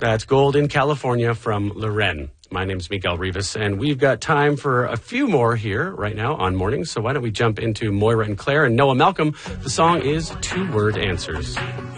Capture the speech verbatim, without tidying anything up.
That's Gold in California from Loren. My name's Miguel Rivas, and we've got time for a few more here right now on Mornings. So why don't we jump into Moira and Claire and Noah Malcolm. The song is Two Word Answers.